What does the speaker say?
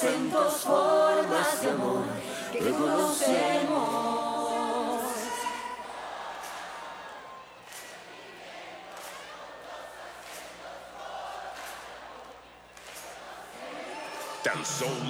acentos, formas de amor que conocemos. Tan solo